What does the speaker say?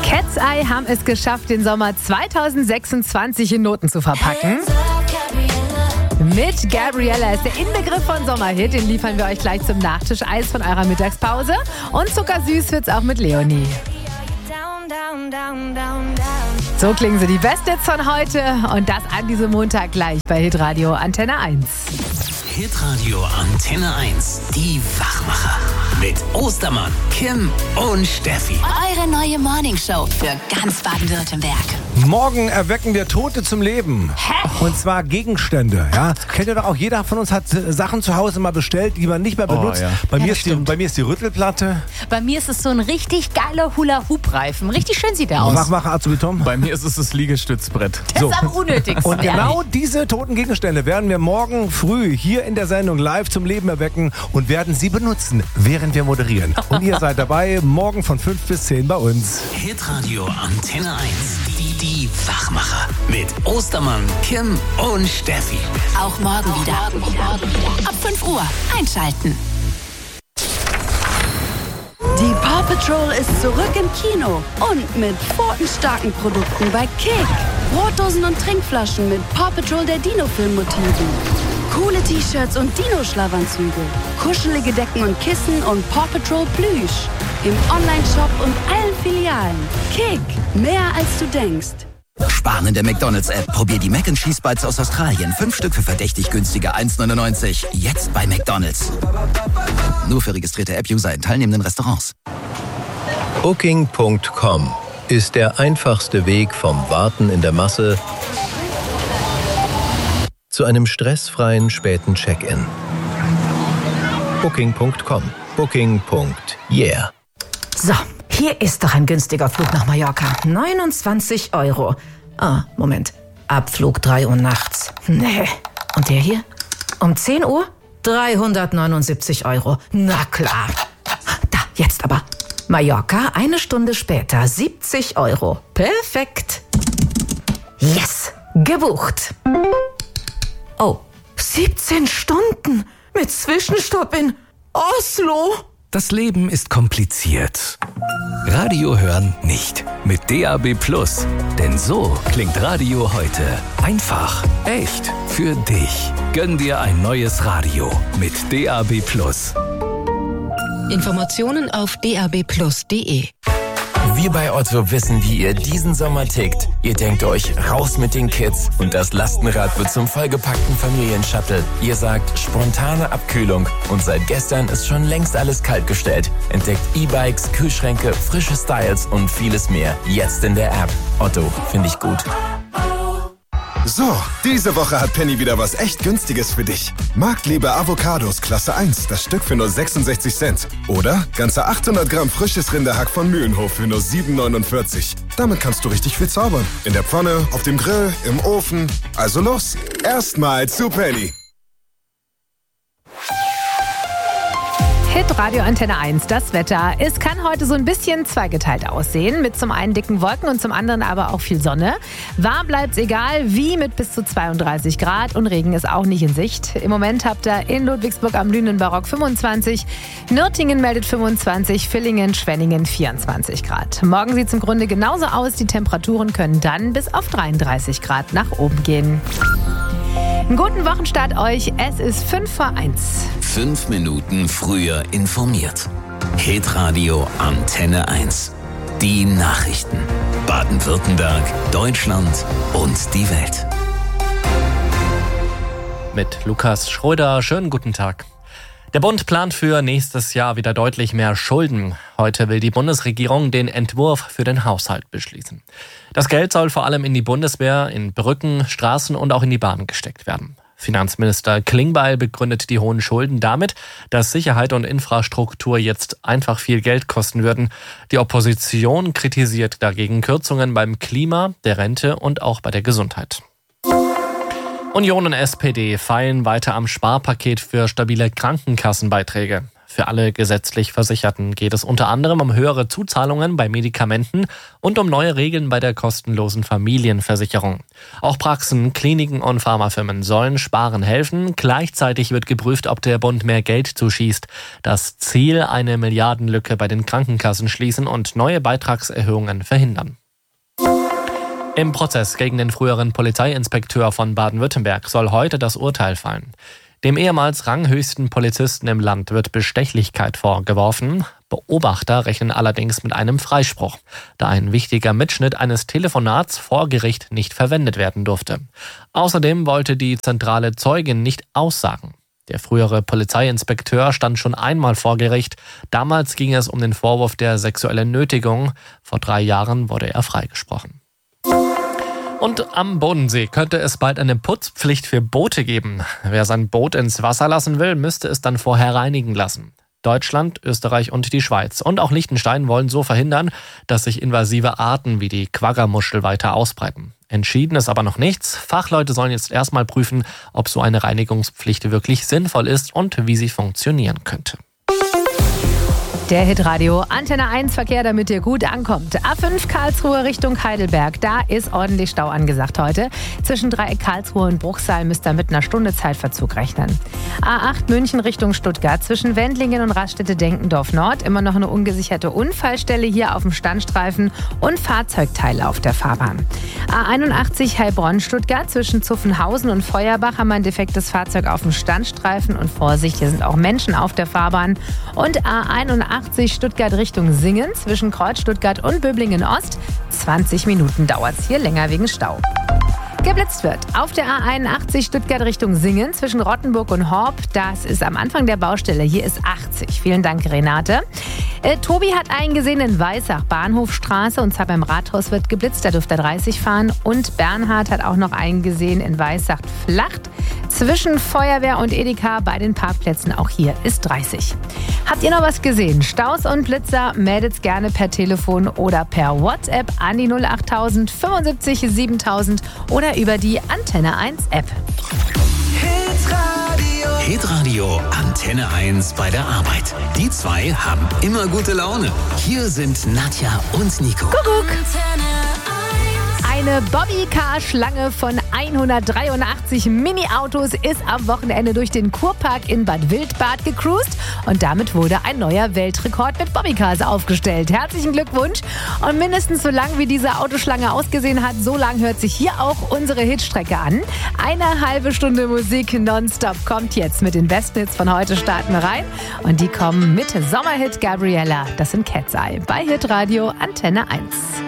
Cat's Eye haben es geschafft, den Sommer 2026 in Noten zu verpacken. Mit Gabriella ist der Inbegriff von Sommerhit. Den liefern wir euch gleich zum Nachtisch-Eis von eurer Mittagspause. Und zuckersüß wird's auch mit Leonie. So klingen sie, die Best-Hits von heute. Und das an diesem Montag gleich bei Hitradio Antenne 1. Hitradio Antenne 1, die Wachmacher. Mit Ostermann, Kim und Steffi. Eure neue Morningshow für ganz Baden-Württemberg. Morgen erwecken wir Tote zum Leben. Hä? Und zwar Gegenstände. Ja? Kennt ihr doch auch, jeder von uns hat Sachen zu Hause mal bestellt, die man nicht mehr benutzt. Ja. Bei mir ist die Rüttelplatte. Bei mir ist es so ein richtig geiler Hula-Hoop-Reifen. Richtig schön sieht der aus. Wachmacher Azubitom. Bei mir ist es das Liegestützbrett. Das ist am unnötigsten. Und genau diese toten Gegenstände werden wir morgen früh hier in der Sendung live zum Leben erwecken und werden sie benutzen, während wir moderieren. Und ihr seid dabei, morgen von 5 bis 10 bei uns. Hitradio Antenne 1, die Wachmacher. Mit Ostermann, Kim und Steffi. Auch morgen wieder. Ab 5 Uhr einschalten. Die Paw Patrol ist zurück im Kino und mit pfotenstarken Produkten bei Kick. Brotdosen und Trinkflaschen mit Paw Patrol der Dino-Film-Motiven. Coole T-Shirts und Dino-Schlafanzüge. Kuschelige Decken und Kissen und Paw Patrol Plüsch. Im Online-Shop und allen Filialen. Kick, mehr als du denkst. Sparen in der McDonald's-App. Probier die Mac & Cheese Bites aus Australien. 5 Stück für verdächtig günstige 1,99. Jetzt bei McDonald's. Nur für registrierte App-User in teilnehmenden Restaurants. Booking.com ist der einfachste Weg vom Warten in der Masse zu einem stressfreien späten Check-in. Booking.com. Booking.yeah. So, hier ist doch ein günstiger Flug nach Mallorca. 29 €. Ah, Moment. Abflug 3 Uhr nachts. Nee. Und der hier? Um 10 Uhr? 379 €. Na klar. Da, jetzt aber. Mallorca, 1 Stunde später, 70 €. Perfekt. Yes, gebucht. Oh, 17 Stunden mit Zwischenstopp in Oslo. Das Leben ist kompliziert. Radio hören nicht. Mit DAB+. Denn so klingt Radio heute. Einfach, echt, für dich. Gönn dir ein neues Radio mit DAB+. Informationen auf dabplus.de. Wir bei Otto wissen, wie ihr diesen Sommer tickt. Ihr denkt euch, raus mit den Kids und das Lastenrad wird zum vollgepackten Familienshuttle. Ihr sagt, spontane Abkühlung und seit gestern ist schon längst alles kaltgestellt. Entdeckt E-Bikes, Kühlschränke, frische Styles und vieles mehr. Jetzt in der App. Otto, finde ich gut. So, diese Woche hat Penny wieder was echt Günstiges für dich. Marktliebe Avocados Klasse 1, das Stück für nur 66 Cent. Oder ganze 800 Gramm frisches Rinderhack von Mühlenhof für nur 7,49. Damit kannst du richtig viel zaubern. In der Pfanne, auf dem Grill, im Ofen. Also los, erstmal zu Penny. Hitradio Antenne 1, das Wetter. Es kann heute so ein bisschen zweigeteilt aussehen, mit zum einen dicken Wolken und zum anderen aber auch viel Sonne. Warm bleibt's egal wie mit bis zu 32 Grad und Regen ist auch nicht in Sicht. Im Moment habt ihr in Ludwigsburg am Lünenbarock 25, Nürtingen meldet 25, Villingen, Schwenningen 24 Grad. Morgen sieht's im Grunde genauso aus, die Temperaturen können dann bis auf 33 Grad nach oben gehen. Einen guten Wochenstart euch, es ist 5:01. 5 Minuten früher informiert. Hitradio Antenne 1. Die Nachrichten. Baden-Württemberg, Deutschland und die Welt. Mit Lukas Schröder, schönen guten Tag. Der Bund plant für nächstes Jahr wieder deutlich mehr Schulden. Heute will die Bundesregierung den Entwurf für den Haushalt beschließen. Das Geld soll vor allem in die Bundeswehr, in Brücken, Straßen und auch in die Bahn gesteckt werden. Finanzminister Klingbeil begründet die hohen Schulden damit, dass Sicherheit und Infrastruktur jetzt einfach viel Geld kosten würden. Die Opposition kritisiert dagegen Kürzungen beim Klima, der Rente und auch bei der Gesundheit. Union und SPD feilen weiter am Sparpaket für stabile Krankenkassenbeiträge. Für alle gesetzlich Versicherten geht es unter anderem um höhere Zuzahlungen bei Medikamenten und um neue Regeln bei der kostenlosen Familienversicherung. Auch Praxen, Kliniken und Pharmafirmen sollen Sparen helfen. Gleichzeitig wird geprüft, ob der Bund mehr Geld zuschießt. Das Ziel: eine Milliardenlücke bei den Krankenkassen schließen und neue Beitragserhöhungen verhindern. Im Prozess gegen den früheren Polizeiinspekteur von Baden-Württemberg soll heute das Urteil fallen. Dem ehemals ranghöchsten Polizisten im Land wird Bestechlichkeit vorgeworfen. Beobachter rechnen allerdings mit einem Freispruch, da ein wichtiger Mitschnitt eines Telefonats vor Gericht nicht verwendet werden durfte. Außerdem wollte die zentrale Zeugin nicht aussagen. Der frühere Polizeiinspekteur stand schon einmal vor Gericht. Damals ging es um den Vorwurf der sexuellen Nötigung. Vor 3 Jahren wurde er freigesprochen. Und am Bodensee könnte es bald eine Putzpflicht für Boote geben. Wer sein Boot ins Wasser lassen will, müsste es dann vorher reinigen lassen. Deutschland, Österreich und die Schweiz und auch Liechtenstein wollen so verhindern, dass sich invasive Arten wie die Quaggermuschel weiter ausbreiten. Entschieden ist aber noch nichts. Fachleute sollen jetzt erstmal prüfen, ob so eine Reinigungspflicht wirklich sinnvoll ist und wie sie funktionieren könnte. Der Hitradio Antenne 1 Verkehr, damit ihr gut ankommt. A5 Karlsruhe Richtung Heidelberg. Da ist ordentlich Stau angesagt heute. Zwischen Dreieck Karlsruhe und Bruchsal müsst ihr mit einer Stunde Zeitverzug rechnen. A8 München Richtung Stuttgart. Zwischen Wendlingen und Raststätte-Denkendorf Nord. Immer noch eine ungesicherte Unfallstelle hier auf dem Standstreifen und Fahrzeugteile auf der Fahrbahn. A81 Heilbronn Stuttgart. Zwischen Zuffenhausen und Feuerbach haben wir ein defektes Fahrzeug auf dem Standstreifen. Und Vorsicht, hier sind auch Menschen auf der Fahrbahn. Und A81 Stuttgart Richtung Singen, zwischen Kreuz Stuttgart und Böblingen Ost. 20 Minuten dauert es hier länger wegen Stau. Geblitzt wird auf der A81 Stuttgart Richtung Singen, zwischen Rottenburg und Horb. Das ist am Anfang der Baustelle. Hier ist 80. Vielen Dank, Renate. Tobi hat einen gesehen in Weissach, Bahnhofstraße, und zwar beim Rathaus wird geblitzt, da dürfte er 30 fahren. Und Bernhard hat auch noch einen gesehen in Weissach, Flacht, zwischen Feuerwehr und Edeka bei den Parkplätzen. Auch hier ist 30. Habt ihr noch was gesehen? Staus und Blitzer, meldet's gerne per Telefon oder per WhatsApp an die 08000 75 7000 oder über die Antenne 1 App. Hitradio Antenne 1 bei der Arbeit. Die zwei haben immer gute Laune. Hier sind Nadja und Nico. Kuckuck. Eine Bobbycar-Schlange von 183 Mini-Autos ist am Wochenende durch den Kurpark in Bad Wildbad gecruised und damit wurde ein neuer Weltrekord mit Bobbycars aufgestellt. Herzlichen Glückwunsch! Und mindestens so lang wie diese Autoschlange ausgesehen hat, so lang hört sich hier auch unsere Hitstrecke an. Eine halbe Stunde Musik nonstop kommt jetzt. Mit den besten Hits von heute starten wir rein und die kommen mit Sommerhit Gabriella. Das sind Cat's Eye bei Hitradio Antenne 1.